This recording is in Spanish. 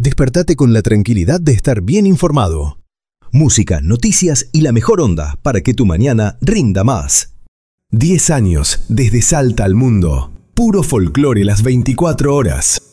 Despertate con la tranquilidad de estar bien informado. Música, noticias y la mejor onda para que tu mañana rinda más. 10 años desde Salta al mundo. Puro folclore las 24 horas.